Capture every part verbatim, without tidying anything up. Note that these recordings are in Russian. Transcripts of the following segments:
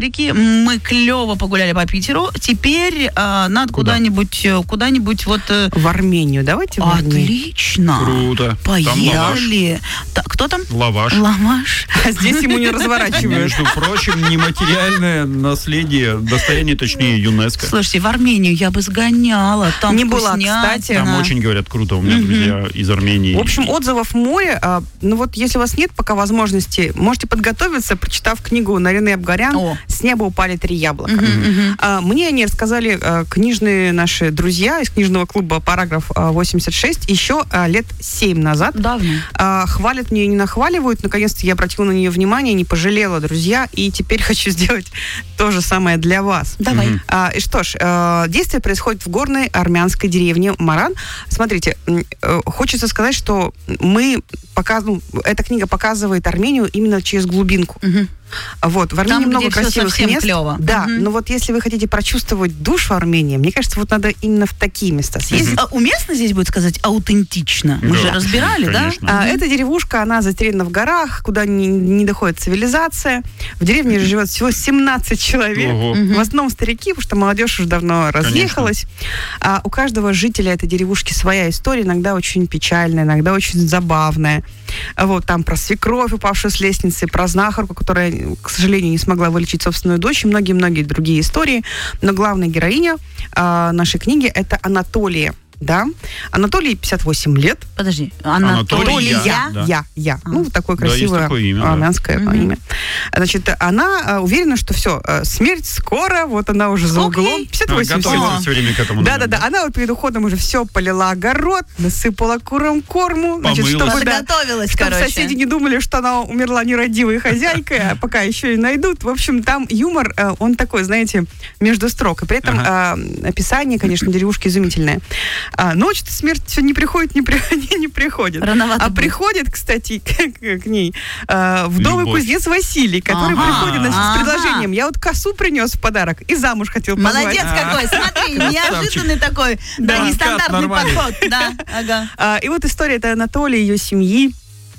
Африки, мы клево погуляли по Питеру. Теперь а, надо Куда? куда-нибудь, куда-нибудь вот... В Армению, давайте в Армению. Отлично. Круто. Поехали. Та, кто там? Лаваш. Лаваш. А здесь ему не разворачивают. Между прочим, нематериальное наследие, достояние, точнее, ЮНЕСКО. Слушайте, в Армению я бы сгоняла. Там не была, кстати. Там очень, говорят, круто. У меня mm-hmm. друзья из Армении. В общем, отзывов море. А, ну вот, если у вас нет пока возможности, можете подготовиться, прочитав книгу Нарины Абгарян О. «С неба упали три яблока». Mm-hmm, mm-hmm. А, мне они рассказали а, книжные наши друзья из книжного клуба «Параграф восемьдесят шесть» еще а, лет семь назад. Давно. А, хвалят мне и не нахваливают. Наконец-то я обратила на нее внимание, не пожалела, друзья, и теперь хочу сделать то же самое для вас. Давай. Mm-hmm. А, и что ж, а, действие происходит в горной армянской деревне Маран. Смотрите, хочется сказать, что мы показываем, эта книга показывает Армению именно через глубинку. Угу. Вот, в Армении там, много красивых мест. Клево. Да, угу. но вот если вы хотите прочувствовать душу Армении, мне кажется, вот надо именно в такие места съездить. А уместно здесь будет сказать аутентично? Мы да, же разбирали, конечно. Да? А, эта деревушка, она затеряна в горах, куда не, не доходит цивилизация. В деревне живет всего семнадцать человек. Угу. В основном старики, потому что молодежь уже давно разъехалась. А у каждого жителя этой деревушки своя история, иногда очень печальная, иногда очень забавная. Вот, там про свекровь, упавшую с лестницы, про знахарку, которая, к сожалению, не смогла вылечить собственную дочь, и многие-многие другие истории. Но главная героиня э, нашей книги – это Анатолия. Да. Анатолий, пятьдесят восемь лет. Подожди, Анатолия? Я, да. я, я. А. Ну, такое да, красивое имя, армянское да. имя. Значит, она уверена, что все, смерть скоро, вот она уже за углом. пятьдесят восемь а, все время к этому. Да, да, да. Она вот перед уходом уже все полила огород, насыпала курам корму. Значит, чтобы, да, чтобы соседи не думали, что она умерла нерадивой хозяйкой, а пока еще и найдут. В общем, там юмор, он такой, знаете, между строк. И при этом ага. описание, конечно, деревушки изумительное. А ночь-то смерть все не приходит, не, при, не, не приходит. Рановато а будет. Приходит, кстати, к, к ней а, вдовый Любовь. Кузнец Василий, который ага, приходит, значит, ага. с предложением. Я вот косу принес в подарок и замуж хотел позвать. Молодец какой, смотри, неожиданный такой, да, да нестандартный подход. Да, ага. а, и вот история это Анатолия, ее семьи.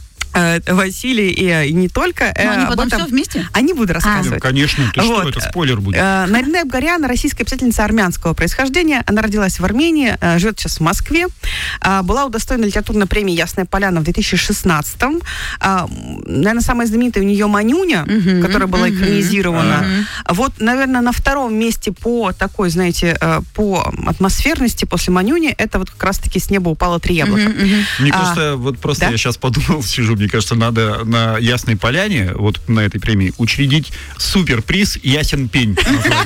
Василий и, и не только. Но они потом этом, все вместе? Они буду рассказывать. А. Конечно, ты вот. Что, это спойлер будет. Нарина Абгарян, российская писательница армянского происхождения. Она родилась в Армении, живет сейчас в Москве. Была удостоена литературной премии «Ясная поляна» в две тысячи шестнадцатом. Наверное, самая знаменитая у нее «Манюня», uh-huh, которая была uh-huh, экранизирована. Uh-huh. Вот, наверное, на втором месте по такой, знаете, по атмосферности после «Манюни» это вот как раз-таки «С неба упало три яблока». Uh-huh, uh-huh. Мне а, кажется, вот просто да? я сейчас подумал, сижу, мне кажется, надо на Ясной Поляне, вот на этой премии, учредить суперприз «Ясен пень».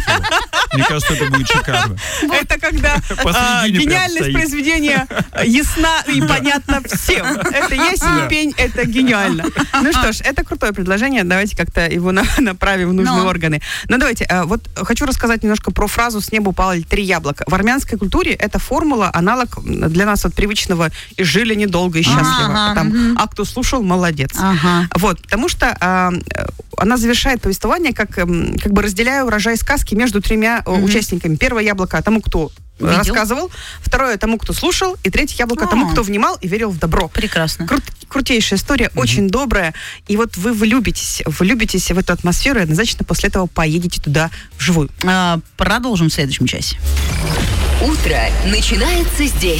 Мне кажется, это будет шикарно. Это когда а, гениальность произведения ясна и понятна всем. Это ясен пень, это гениально. Ну что ж, это крутое предложение. Давайте как-то его на, направим в нужные Но. органы. Но давайте, а, вот хочу рассказать немножко про фразу «С неба упало три яблока». В армянской культуре эта формула, аналог для нас от привычного «и жили недолго и счастливо». Ага, Там, угу. а кто слушал, молодец. Ага. Вот, потому что а, она завершает повествование, как, как бы разделяя урожай сказки между тремя mm-hmm. участниками. Первое яблоко тому, кто Видел? рассказывал, второе тому, кто слушал, и третье яблоко А-а-а. тому, кто внимал и верил в добро. Прекрасно. Крут, крутейшая история, mm-hmm. очень добрая. И вот вы влюбитесь, влюбитесь в эту атмосферу, и однозначно после этого поедете туда вживую. А, продолжим в следующем часе. Утро начинается здесь.